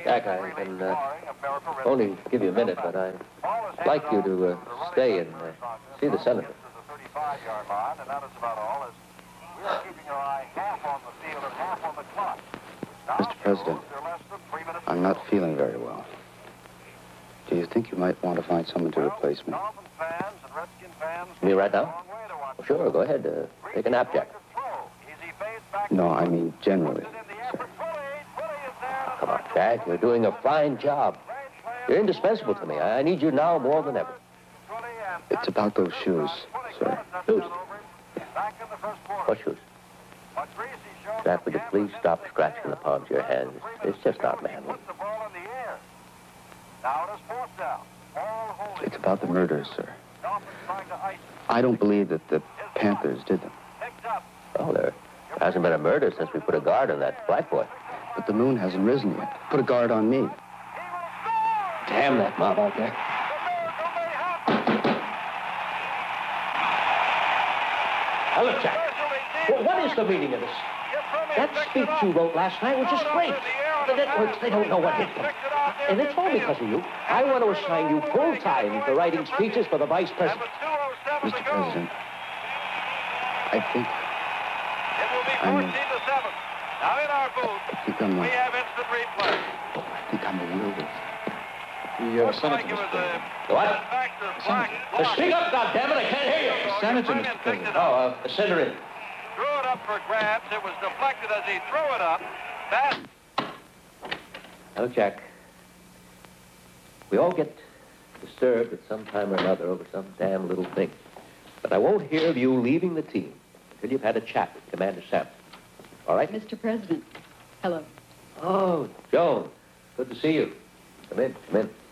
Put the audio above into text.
Jack, I can only give you a minute, but I'd like you to stay and see the senator. Mr. President, I'm not feeling very well. Do you think you might want to find someone to replace me? Me right now? Well, sure, go ahead. Take a nap, Jack. No, I mean generally. Come on, Jack, you're doing a fine job. You're indispensable to me. I need you now more than ever. It's about those shoes, sir. Shoes? What shoes? Jack, would you please stop scratching the palms of your hands? It's just not manly. It's about the murders, sir. I don't believe that the Panthers did them. Well, there hasn't been a murder since we put a guard on that black boy. But the moon hasn't risen yet. Put a guard on me. Damn that mob out there. Now, look, Jack. What is the meaning of this? That speech you wrote last night was just great. The networks, they don't know what hit them. And it's all because of you. I want to assign you full time for writing speeches for the vice president. Mr. President, I think I'm a werewolf. The senator, Mr. President. What? Speak up, goddammit, I can't hear you. The senator, Mr. President. Oh, send her in. Threw it up for grabs. It was deflected as he threw it up. Fast. Now, Jack, we all get disturbed at some time or another over some damn little thing. But I won't hear of you leaving the team until you've had a chat with Commander Sampson. All right? Mr. President, hello. Oh, Joan, good to see you. Come in, come in.